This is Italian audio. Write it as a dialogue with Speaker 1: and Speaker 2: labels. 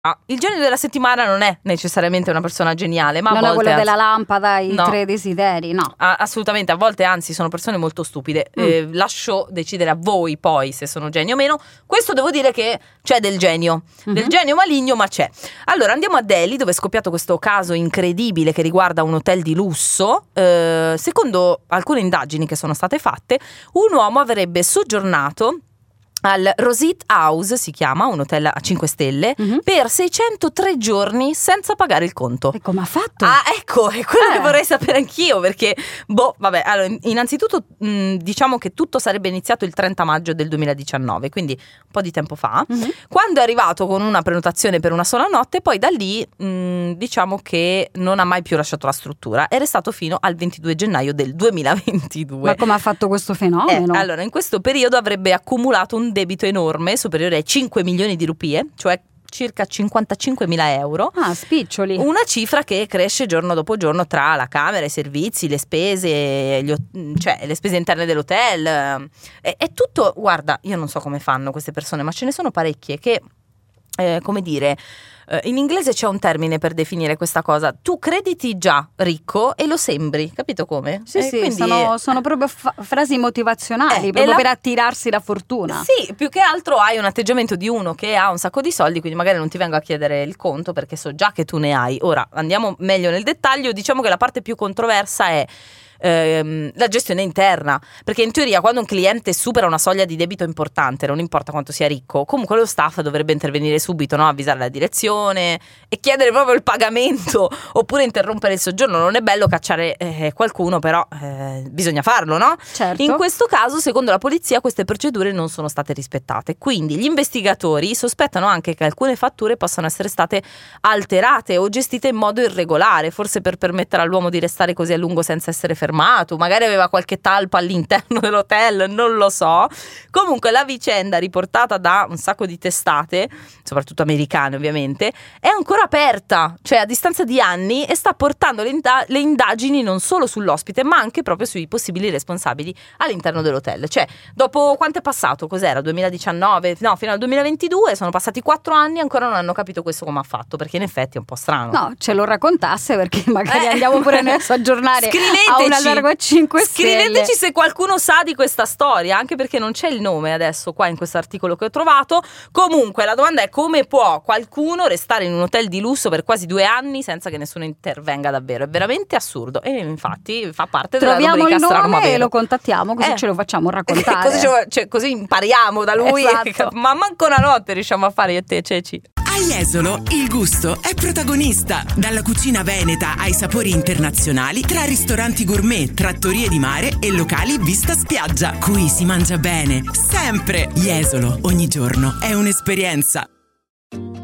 Speaker 1: Il genio della settimana non è necessariamente una persona geniale, ma
Speaker 2: non
Speaker 1: a volte
Speaker 2: è quello della lampada, i 3 desideri, no.
Speaker 1: Assolutamente, a volte anzi sono persone molto stupide. Lascio decidere a voi poi se sono genio o meno. Questo devo dire che c'è del genio maligno, ma c'è. Allora andiamo a Delhi, dove è scoppiato questo caso incredibile che riguarda un hotel di lusso. Secondo alcune indagini che sono state fatte, un uomo avrebbe soggiornato al Rosit House, si chiama, un hotel a 5 stelle, per 603 giorni senza pagare il conto.
Speaker 2: E come ha fatto?
Speaker 1: Ecco, è quello che vorrei sapere anch'io, perché, vabbè, allora, innanzitutto diciamo che tutto sarebbe iniziato il 30 maggio del 2019, quindi un po' di tempo fa, quando è arrivato con una prenotazione per una sola notte, poi da lì diciamo che non ha mai più lasciato la struttura, è restato fino al 22 gennaio del 2022.
Speaker 2: Ma come ha fatto questo fenomeno?
Speaker 1: Allora, in questo periodo avrebbe accumulato un debito enorme, superiore ai 5 milioni di rupie, cioè circa 55.000 euro.
Speaker 2: Spiccioli.
Speaker 1: Una cifra che cresce giorno dopo giorno tra la camera, i servizi, le spese, cioè le spese interne dell'hotel. È tutto, guarda, io non so come fanno queste persone, ma ce ne sono parecchie che, come dire, in inglese c'è un termine per definire questa cosa: tu crediti già ricco e lo sembri, capito come?
Speaker 2: Sì, quindi sono proprio frasi motivazionali, proprio per attirarsi la fortuna.
Speaker 1: Sì, più che altro hai un atteggiamento di uno che ha un sacco di soldi, quindi magari non ti vengo a chiedere il conto perché so già che tu ne hai. Ora andiamo meglio nel dettaglio. Diciamo che la parte più controversa è la gestione interna, perché in teoria quando un cliente supera una soglia di debito importante, non importa quanto sia ricco, comunque lo staff dovrebbe intervenire subito, no? Avvisare la direzione e chiedere proprio il pagamento oppure interrompere il soggiorno. Non è bello cacciare qualcuno, però bisogna farlo, no?
Speaker 2: Certo.
Speaker 1: In questo caso, secondo la polizia, queste procedure non sono state rispettate, quindi gli investigatori sospettano anche che alcune fatture possano essere state alterate o gestite in modo irregolare, forse per permettere all'uomo di restare così a lungo senza essere fermato. Magari aveva qualche talpa all'interno dell'hotel, non lo so. Comunque la vicenda, riportata da un sacco di testate, soprattutto americane ovviamente, è ancora aperta, cioè a distanza di anni, e sta portando le indagini non solo sull'ospite ma anche proprio sui possibili responsabili all'interno dell'hotel. Cioè, dopo quanto è passato? Cos'era? 2019? No, fino al 2022, sono passati 4 anni e ancora non hanno capito questo come ha fatto, perché in effetti è un po' strano.
Speaker 2: No, ce lo raccontasse, perché magari andiamo pure noi a soggiornare a un albergo a 5 stelle.
Speaker 1: Scriveteci se qualcuno sa di questa storia, anche perché non c'è il nome adesso qua in questo articolo che ho trovato. Comunque la domanda è: come può qualcuno restare in un hotel di lusso per quasi 2 anni senza che nessuno intervenga davvero? È veramente assurdo, e infatti fa parte della rubrica Strano ma vero.
Speaker 2: E lo contattiamo, così ce lo facciamo raccontare.
Speaker 1: così impariamo da lui.
Speaker 2: Esatto.
Speaker 1: Ma manco una notte riusciamo a fare io e te, Ceci.
Speaker 3: A Jesolo il gusto è protagonista. Dalla cucina veneta ai sapori internazionali, tra ristoranti gourmet, trattorie di mare e locali vista spiaggia. Qui si mangia bene, sempre. Jesolo, ogni giorno è un'esperienza.